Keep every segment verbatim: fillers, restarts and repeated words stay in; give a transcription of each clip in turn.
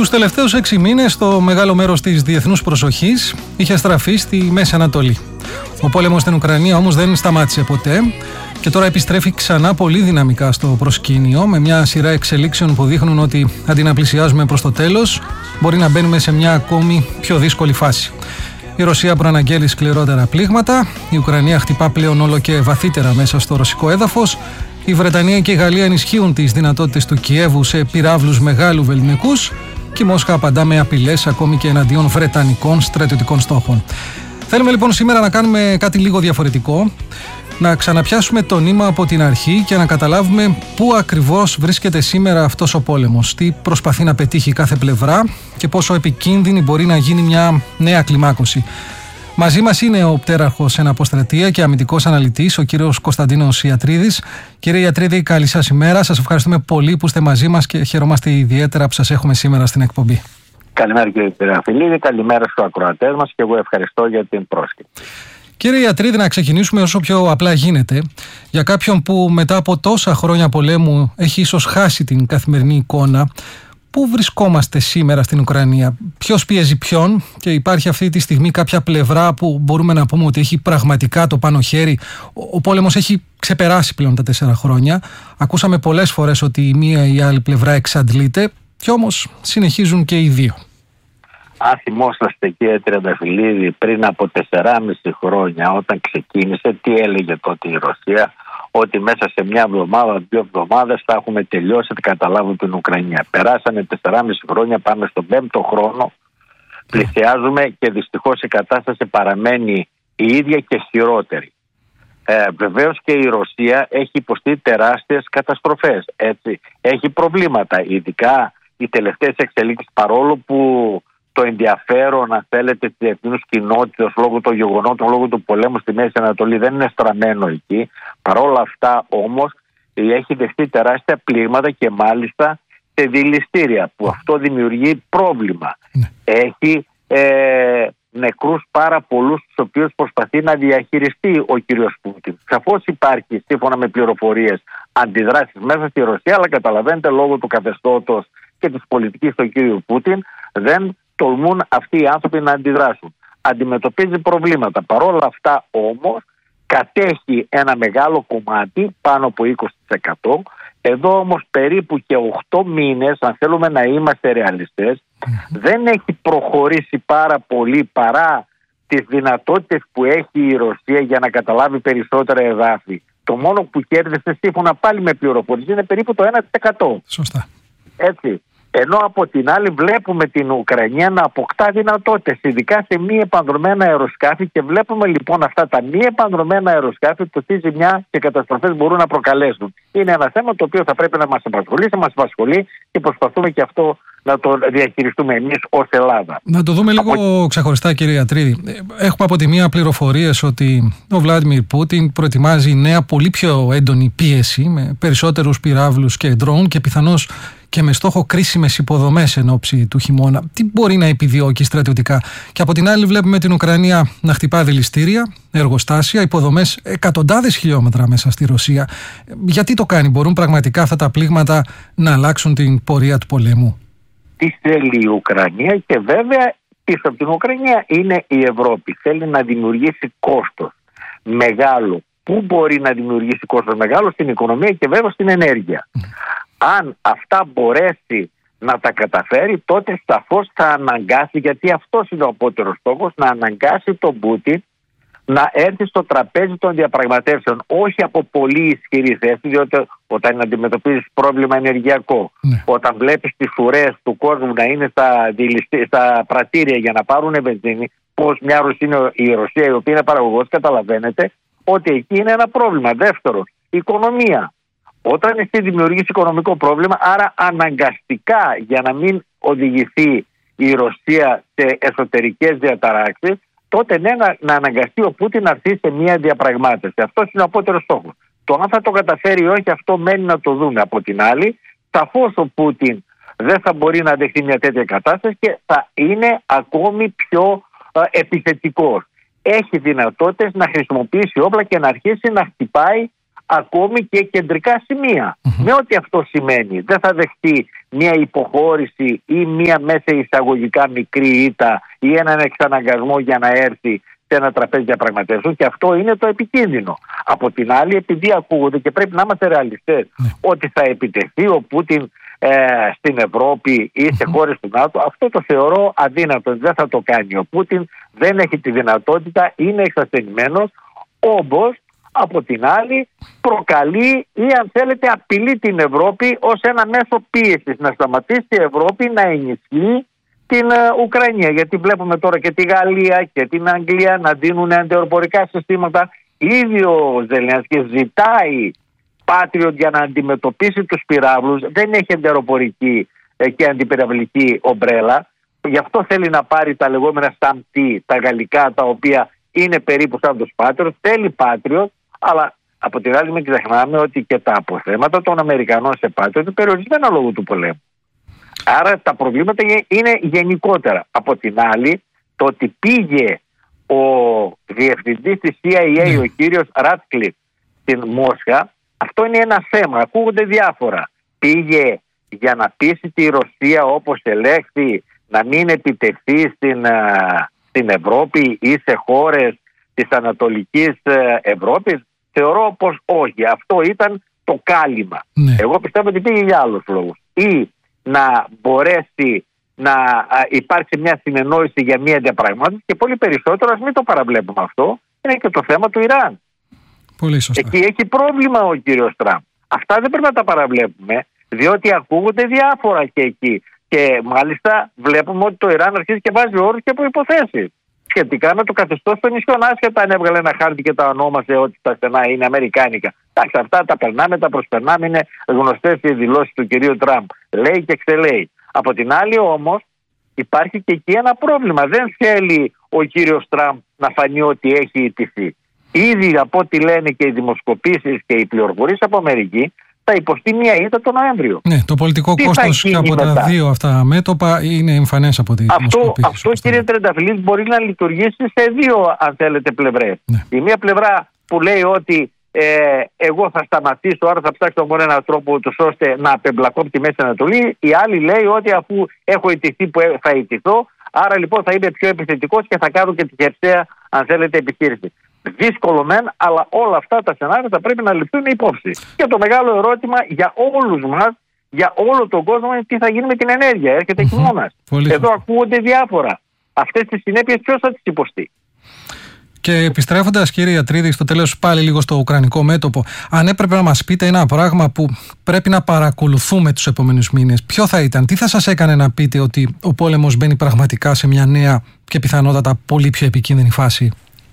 Τους τελευταίους έξι μήνες το μεγάλο μέρος της διεθνούς προσοχής είχε στραφεί στη Μέση Ανατολή. Ο πόλεμος στην Ουκρανία όμως δεν σταμάτησε ποτέ και τώρα επιστρέφει ξανά πολύ δυναμικά στο προσκήνιο, με μια σειρά εξελίξεων που δείχνουν ότι αντί να πλησιάζουμε προς το τέλος, μπορεί να μπαίνουμε σε μια ακόμη πιο δύσκολη φάση. Η Ρωσία προαναγγέλει σκληρότερα πλήγματα, η Ουκρανία χτυπά πλέον όλο και βαθύτερα μέσα στο ρωσικό έδαφος, η Βρετανία και η Γαλλία ενισχύουν τις δυνατότητες του Κιέβου σε πυράβλους μεγάλου βεληνικούς και η Μόσχα απαντά με απειλές ακόμη και εναντίον βρετανικών στρατιωτικών στόχων. Θέλουμε λοιπόν σήμερα να κάνουμε κάτι λίγο διαφορετικό, να ξαναπιάσουμε το νήμα από την αρχή και να καταλάβουμε πού ακριβώς βρίσκεται σήμερα αυτός ο πόλεμος, τι προσπαθεί να πετύχει κάθε πλευρά και πόσο επικίνδυνη μπορεί να γίνει μια νέα κλιμάκωση. Μαζί μας είναι ο πτέραρχος εν αποστρατεία και αμυντικός αναλυτής, ο κύριος Κωνσταντίνος Ιατρίδης. Κύριε Ιατρίδη, καλή σας ημέρα. Σας ευχαριστούμε πολύ που είστε μαζί μας και χαιρόμαστε ιδιαίτερα που σας έχουμε σήμερα στην εκπομπή. Καλημέρα κύριε Πυραφιλίδη, καλημέρα στους ακροατές μας και εγώ ευχαριστώ για την πρόσκληση. Κύριε Ιατρίδη, να ξεκινήσουμε όσο πιο απλά γίνεται. Για κάποιον που μετά από τόσα χρόνια πολέμου έχει ίσως χάσει την καθημερινή εικόνα, πού βρισκόμαστε σήμερα στην Ουκρανία, ποιος πιέζει ποιον και υπάρχει αυτή τη στιγμή κάποια πλευρά που μπορούμε να πούμε ότι έχει πραγματικά το πάνω χέρι? Ο πόλεμος έχει ξεπεράσει πλέον τα τέσσερα χρόνια. Ακούσαμε πολλές φορές ότι η μία ή η άλλη πλευρά εξαντλείται και όμως συνεχίζουν και οι δύο. Αν θυμόσαστε κύριε Τριανταφυλλίδη, πριν από τεσσεράμισι χρόνια όταν ξεκίνησε, τι έλεγε τότε η Ρωσία? Ότι μέσα σε μια εβδομάδα, δύο εβδομάδες θα έχουμε τελειώσει να καταλάβουν την Ουκρανία. Περάσανε τεσσεράμισι χρόνια, πάμε στον πέμπτο χρόνο, πλησιάζουμε και δυστυχώς η κατάσταση παραμένει η ίδια και χειρότερη. Ε, βεβαίως και η Ρωσία έχει υποστεί τεράστιες καταστροφές. Έτσι. Έχει προβλήματα, ειδικά οι τελευταίες εξελίξεις, παρόλο που το ενδιαφέρον, αν θέλετε, της διεθνούς κοινότητας λόγω των γεγονότων, λόγω του πολέμου στη Μέση Ανατολή δεν είναι στραμμένο εκεί. Παρ' όλα αυτά όμως έχει δεχτεί τεράστια πλήγματα και μάλιστα σε δηληστήρια, που αυτό δημιουργεί πρόβλημα. Ναι. Έχει ε, νεκρούς πάρα πολλούς, τους οποίους προσπαθεί να διαχειριστεί ο κύριος Πούτιν. Σαφώς υπάρχει, σύμφωνα με πληροφορίες, αντιδράσεις μέσα στη Ρωσία, αλλά καταλαβαίνετε λόγω του καθεστώτος και της πολιτικής του κύριου Πούτιν δεν τολμούν αυτοί οι άνθρωποι να αντιδράσουν. Αντιμετωπίζει προβλήματα. Παρόλα αυτά όμως κατέχει ένα μεγάλο κομμάτι, πάνω από είκοσι τοις εκατό. Εδώ όμως περίπου και οκτώ μήνες, αν θέλουμε να είμαστε ρεαλιστές, mm-hmm. δεν έχει προχωρήσει πάρα πολύ παρά τις δυνατότητες που έχει η Ρωσία για να καταλάβει περισσότερα εδάφη. Το μόνο που κέρδισε, σύμφωνα πάλι με πληροφορίες, είναι περίπου το ένα τοις εκατό. Σωστά. Έτσι. Ενώ από την άλλη βλέπουμε την Ουκρανία να αποκτά δυνατότητες, ειδικά σε μη επανδρομένα αεροσκάφη, και βλέπουμε λοιπόν αυτά τα μη επανδρομένα αεροσκάφη το τι ζημιά και καταστροφές μπορούν να προκαλέσουν. Είναι ένα θέμα το οποίο θα πρέπει να μας απασχολεί, να μας απασχολεί και προσπαθούμε και αυτό να το διαχειριστούμε εμείς ως Ελλάδα. Να το δούμε λίγο από... ξεχωριστά κύριε Ιατρίδη. Έχουμε από τη μία πληροφορίες ότι ο Βλάντιμιρ Πούτιν προετοιμάζει νέα πολύ πιο έντονη πίεση με περισσότερους πυράβλους και ντρόουν και πιθανώς και με στόχο κρίσιμες υποδομές εν ώψη του χειμώνα. Τι μπορεί να επιδιώκει στρατιωτικά? Και από την άλλη βλέπουμε την Ουκρανία να χτυπά δηληστήρια, εργοστάσια, υποδομές εκατοντάδες χιλιόμετρα μέσα στη Ρωσία. Γιατί το κάνει? Μπορούν πραγματικά αυτά τα πλήγματα να αλλάξουν την πορεία του πολέμου? Τι θέλει η Ουκρανία? Και βέβαια πίσω από την Ουκρανία είναι η Ευρώπη. Θέλει να δημιουργήσει κόστος μεγάλο. Πού μπορεί να δημιουργήσει κόστος μεγάλο? Στην οικονομία και βέβαια στην ενέργεια. Mm. Αν αυτά μπορέσει να τα καταφέρει, τότε σαφώς θα αναγκάσει, γιατί αυτός είναι ο απότερος στόχος, να αναγκάσει τον Πούτιν να έρθει στο τραπέζι των διαπραγματεύσεων. Όχι από πολύ ισχυρή θέση, διότι όταν αντιμετωπίζεις πρόβλημα ενεργειακό, ναι. όταν βλέπεις τις ουρές του κόσμου να είναι στα, στα πρατήρια για να πάρουν βενζίνη, πως μια Ρωσία είναι η Ρωσία η οποία είναι παραγωγός, καταλαβαίνετε ότι εκεί είναι ένα πρόβλημα. Δεύτερον, η οικονομία. Όταν εσύ δημιουργείς οικονομικό πρόβλημα, άρα αναγκαστικά, για να μην οδηγηθεί η Ρωσία σε εσωτερικές διαταράξεις, τότε ναι, να, να αναγκαστεί ο Πούτιν να έρθει σε μια διαπραγμάτευση. Αυτό είναι ο απότερος στόχος. Το αν θα το καταφέρει ή όχι, αυτό μένει να το δούμε. Από την άλλη, σαφώς ο Πούτιν δεν θα μπορεί να δεχτεί μια τέτοια κατάσταση και θα είναι ακόμη πιο ε, επιθετικός. Έχει δυνατότητες να χρησιμοποιήσει όπλα και να αρχίσει να χτυπάει ακόμη και κεντρικά σημεία. Mm-hmm. Με ό,τι αυτό σημαίνει. Δεν θα δεχτεί μια υποχώρηση ή μια μέσα εισαγωγικά μικρή ήττα ή έναν εξαναγκασμό για να έρθει σε ένα τραπέζι διαπραγματεύσεων, και αυτό είναι το επικίνδυνο. Από την άλλη, επειδή ακούγονται, και πρέπει να είμαστε ρεαλιστές, mm. ότι θα επιτεθεί ο Πούτιν ε, στην Ευρώπη ή σε χώρες του ΝΑΤΟ, αυτό το θεωρώ αδύνατο. Δεν θα το κάνει. Ο Πούτιν δεν έχει τη δυνατότητα, είναι εξασθενημένος, όμως από την άλλη προκαλεί ή αν θέλετε απειλεί την Ευρώπη ως ένα μέσο πίεσης να σταματήσει η Ευρώπη να ενισχύει την uh, Ουκρανία. Γιατί βλέπουμε τώρα και τη Γαλλία και την Αγγλία να δίνουν αντιαεροπορικά συστήματα. Ήδη ο Ζελένσκι ζητάει Patriot για να αντιμετωπίσει τους πυράβλους. Δεν έχει αντιαεροπορική ε, και αντιπυραυλική ομπρέλα. Γι' αυτό θέλει να πάρει τα λεγόμενα Σαμτί, τα γαλλικά, τα οποία είναι περίπου σαν τους Patriot. Θέλει Patriot, αλλά από την άλλη μην ξεχνάμε ότι και τα αποθέματα των Αμερικανών σε Patriot είναι περιορισμένα λόγω του πολέμου. Άρα τα προβλήματα είναι γενικότερα. Από την άλλη, το ότι πήγε ο διευθυντής της σι άι έι, ο κύριος Ράτκλιφ, στην Μόσχα, αυτό είναι ένα θέμα. Ακούγονται διάφορα. Πήγε για να πείσει τη Ρωσία, όπως ελέγχθη, να μην επιτεθεί στην, στην Ευρώπη ή σε χώρες της Ανατολικής Ευρώπης. Θεωρώ πως όχι. Αυτό ήταν το κάλυμα. Ναι. Εγώ πιστεύω ότι πήγε για άλλους λόγους. Ή να μπορέσει να υπάρξει μια συνεννόηση για μια διαπραγμάτευση, και πολύ περισσότερο, ας μην το παραβλέπουμε αυτό, είναι και το θέμα του Ιράν. Πολύ σωστά. Εκεί έχει πρόβλημα ο κύριος Τραμπ. Αυτά δεν πρέπει να τα παραβλέπουμε, διότι ακούγονται διάφορα και εκεί. Και μάλιστα βλέπουμε ότι το Ιράν αρχίζει και βάζει όρους και προϋποθέσεις σχετικά με το καθεστώς των νησιών. Άσχετα αν έβγαλε ένα χάρτη και τα ονόμασε ότι τα στενά είναι αμερικάνικα. Εντάξει, αυτά τα περνάμε, τα προσπερνάμε, είναι γνωστές οι δηλώσεις του κυρίου Τραμπ. Λέει και ξελέει. Από την άλλη όμως υπάρχει και εκεί ένα πρόβλημα. Δεν θέλει ο κύριος Τραμπ να φανεί ότι έχει ιτηθεί. Ήδη από ό,τι λένε και οι δημοσκοπήσεις και οι πληροφορίες από Αμερική, θα υποστεί μια ήττα τον Νοέμβριο. Ναι, το πολιτικό κόστος και από μετά τα δύο αυτά μέτωπα είναι εμφανές από τις δημοσκοπήσεις. Αυτό, κύριε Τρενταφυλλίδη, μπορεί να λειτουργήσει σε δύο, αν θέλετε, πλευρές. Ναι. Η μία πλευρά που λέει ότι ε, εγώ θα σταματήσω, άρα θα ψάξω μόνο έναν τρόπο τους ώστε να απεμπλακώ από τη Μέση Ανατολή. Η άλλη λέει ότι αφού έχω ιτηθεί που θα ιτηθώ, άρα λοιπόν θα είμαι πιο επιθετικός και θα κάνω και τη χερσαία, αν θέλετε, επιχείρηση. Δύσκολο μεν, αλλά όλα αυτά τα σενάρια θα πρέπει να ληφθούν υπόψη. Και το μεγάλο ερώτημα για όλους μας, για όλο τον κόσμο, είναι τι θα γίνει με την ενέργεια. Έρχεται mm-hmm. χειμώνας. Εδώ ακούγονται διάφορα. Αυτές τις συνέπειες ποιος θα τις υποστεί. Και επιστρέφοντας, κύριε Ιατρίδη, στο τέλος πάλι λίγο στο ουκρανικό μέτωπο, αν έπρεπε να μας πείτε ένα πράγμα που πρέπει να παρακολουθούμε τους επόμενους μήνες, ποιο θα ήταν, τι θα σας έκανε να πείτε ότι ο πόλεμος μπαίνει πραγματικά σε μια νέα και πιθανότατα πολύ πιο επικίνδυνη φάση?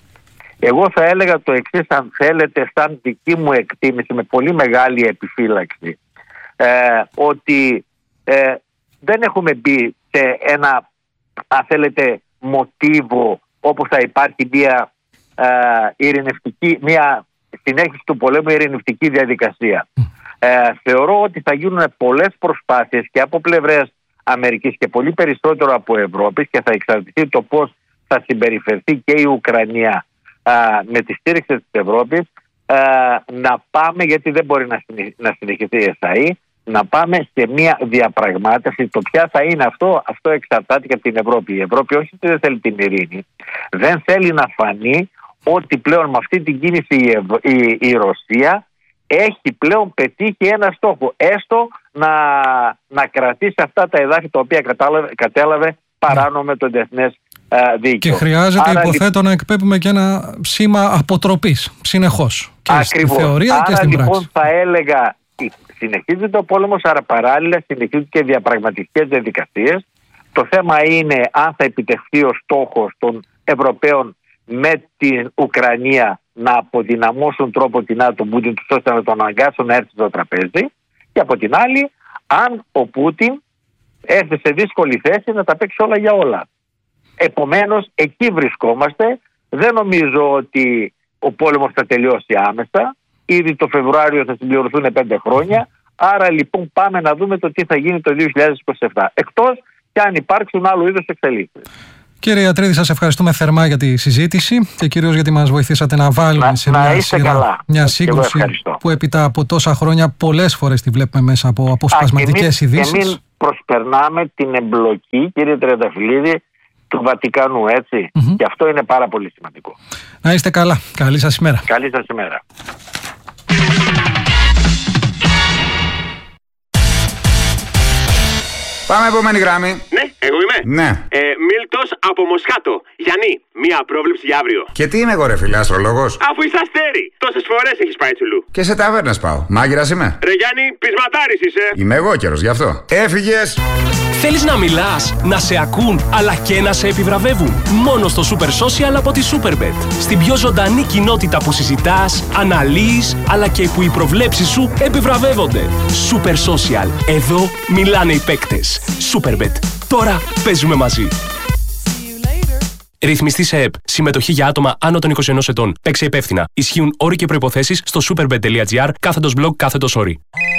Εγώ θα έλεγα το εξής, αν θέλετε, σαν δική μου εκτίμηση, με πολύ μεγάλη επιφύλαξη, ε, ότι ε, δεν έχουμε μπει σε ένα, αν θέλετε, μοτίβο όπου θα υπάρχει μια ε, ειρηνευτική, μια συνέχιση του πολέμου, ειρηνευτική διαδικασία. Ε, θεωρώ ότι θα γίνουν πολλές προσπάθειες και από πλευρές Αμερικής και πολύ περισσότερο από Ευρώπης, και θα εξαρτηθεί το πώς θα συμπεριφερθεί και η Ουκρανία Uh, με τη στήριξη της Ευρώπης, uh, να πάμε, γιατί δεν μπορεί να, συνεχ, να συνεχιστεί η ΕΣΑΗ, να πάμε σε μια διαπραγμάτευση. Το ποια θα είναι αυτό, αυτό εξαρτάται και από την Ευρώπη. Η Ευρώπη όχι ότι δεν θέλει την ειρήνη, δεν θέλει να φανεί ότι πλέον με αυτή την κίνηση η, Ευ, η, η Ρωσία έχει πλέον πετύχει ένα στόχο, έστω να, να κρατήσει αυτά τα εδάφη τα οποία κατάλαβε, κατέλαβε παράνομο με το διεθνές δίκαιο. Και χρειάζεται, άρα, υποθέτω, λοιπόν, να εκπέμπουμε και ένα σήμα αποτροπής συνεχώς. Και ακριβώς. Στη θεωρία άρα, και στην λοιπόν, πράξη. θα έλεγα, συνεχίζεται ο πόλεμος, άρα παράλληλα συνεχίζονται και διαπραγματικές διαδικασίες. Το θέμα είναι αν θα επιτευχθεί ο στόχος των Ευρωπαίων με την Ουκρανία να αποδυναμώσουν τρόπο την ΝΑΤΟ, Πούτιν, τους ώστε να τον αναγκάσουν να έρθει στο τραπέζι, και από την άλλη, αν ο Πούτιν έρθει σε δύσκολη θέση να τα παίξει όλα για όλα. Επομένως, εκεί βρισκόμαστε. Δεν νομίζω ότι ο πόλεμος θα τελειώσει άμεσα. Ήδη το Φεβρουάριο θα συμπληρωθούν πέντε χρόνια. Άρα λοιπόν πάμε να δούμε το τι θα γίνει το δύο χιλιάδες είκοσι επτά. Εκτός και αν υπάρξουν άλλου είδους εξελίξεις. Κύριε Ιατρίδη, σας ευχαριστούμε θερμά για τη συζήτηση και κυρίως γιατί μας βοηθήσατε να βάλουμε να, σε μια, να σειρά, καλά. μια σύγκρουση που έπειτα από τόσα χρόνια πολλές φορές τη βλέπουμε μέσα από αποσπασματικές ειδήσεις. Και μην προσπερνάμε την εμπλοκή, κύριε Τριανταφυλλίδη, του Βατικανού, έτσι. Mm-hmm. Και αυτό είναι πάρα πολύ σημαντικό. Να είστε καλά. Καλή σας ημέρα. Καλή σας ημέρα. Πάμε επόμενη γράμμη. Ναι, εγώ είμαι. Ναι. Ε, Μίλτος από Μοσχάτο. Γιάννη, μία πρόβλεψη για αύριο. Και τι είμαι εγώ, ρε φίλε, αστρολόγος? Αφού είσαι αστέρι, τόσες φορές έχεις πάει τσουλού. Και σε ταβέρνες πάω. Μάγειρας είμαι. Ρε Γιάννη, πεισματάρης είσαι. Είμαι εγώ καιρός γι' αυτό. Έφυγες. Θέλεις να μιλάς, να σε ακούν, αλλά και να σε επιβραβεύουν? Μόνο στο Super Social από τη Superbet. Στην πιο ζωντανή κοινότητα που συζητάς, αναλύεις, αλλά και που οι προβλέψεις σου επιβραβεύονται. Super Social. Εδώ μιλάνε οι παίκτες. Superbet. Τώρα παίζουμε μαζί. Ρυθμιστή σε ΕΠ. Συμμετοχή για άτομα άνω των είκοσι ενός ετών. Παίξε υπεύθυνα. Ισχύουν όροι και προϋποθέσεις στο superbet.gr κάθετος blog κάθετος όροι.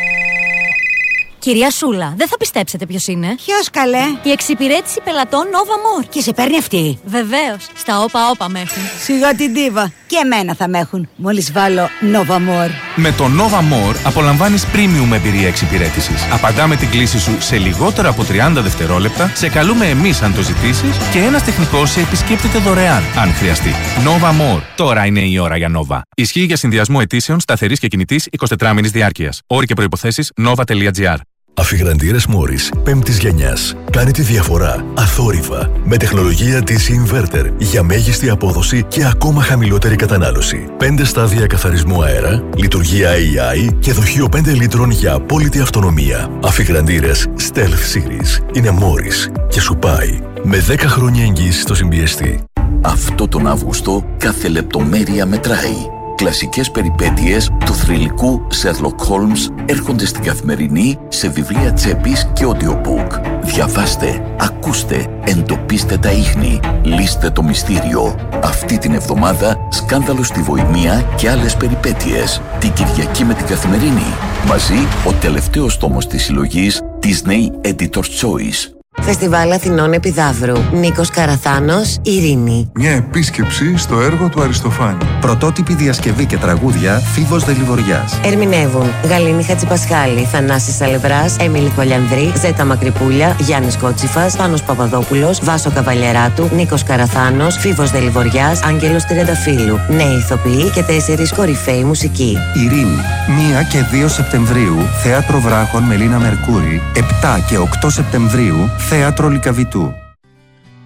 Κυρία Σούλα, δεν θα πιστέψετε ποιος είναι. Ποιος, καλέ? Η εξυπηρέτηση πελατών Nova More. Και σε παίρνει αυτή? Βεβαίως. Στα όπα όπα με έχουν. Σιγά την ντίβα. Και εμένα θα με έχουν. Μόλις βάλω Nova More. Με το Nova More απολαμβάνεις premium εμπειρία εξυπηρέτησης. Απαντάμε την κλήση σου σε λιγότερο από τριάντα δευτερόλεπτα, σε καλούμε εμείς αν το ζητήσεις και ένας τεχνικός σε επισκέπτεται δωρεάν αν χρειαστεί. Nova More. Τώρα είναι η ώρα για Nova. Ισχύει για συνδυασμό αιτήσεων σταθερής και κινητής εικοσιτετράμινης διάρκειας. Όροι και προϋποθέσεις nova.gr. Αφιγραντήρες Μόρις πέμπτης γενιάς. Κάνει τη διαφορά αθόρυβα με τεχνολογία ντι σι Inverter για μέγιστη απόδοση και ακόμα χαμηλότερη κατανάλωση. πέντε στάδια καθαρισμού αέρα, λειτουργία έι άι και δοχείο πέντε λίτρων για απόλυτη αυτονομία. Αφιγραντήρες Stealth Series είναι Μόρις και σου πάει με δέκα χρόνια εγγύηση στο συμπιεστή. Αυτό τον Αύγουστο κάθε λεπτομέρεια μετράει. Κλασικές περιπέτειες του θρυλικού Sherlock Holmes έρχονται στην Καθημερινή σε βιβλία τσέπης και audiobook. Διαβάστε, ακούστε, εντοπίστε τα ίχνη, λύστε το μυστήριο. Αυτή την εβδομάδα σκάνδαλο στη Βοημία και άλλες περιπέτειες. Την Κυριακή με την Καθημερινή. Μαζί ο τελευταίος τόμος της συλλογής Disney Editor's Choice. Φεστιβάλ Αθηνών Επιδαύρου. Νίκος Καραθάνος, Ειρήνη. Μια επίσκεψη στο έργο του Αριστοφάνη. Πρωτότυπη διασκευή και τραγούδια Φίβος Δελιβοριάς. Ερμηνεύουν Γαλήνη Χατζηπασχάλη, Θανάσης Αλευράς, Έμιλη Χολιανδρή, Ζέτα Μακρυπούλια, Γιάννης Κότσιφας, Πάνος Παπαδόπουλος, Βάσο Καβαλιεράτου, Νίκος Καραθάνος, Φίβος Δελιβοριάς, Άγγελος Τριανταφύλου. Νέοι ηθοποιοί και τέσσερις κορυφαίοι μουσικοί. Ειρήνη. πρώτη και δύο Σεπτεμβρίου, Θέατρο Βράχων Μελίνα Μερκούρη. επτά και οκτώ Σεπτεμβρίου, Θέατρο Λυκαβητού.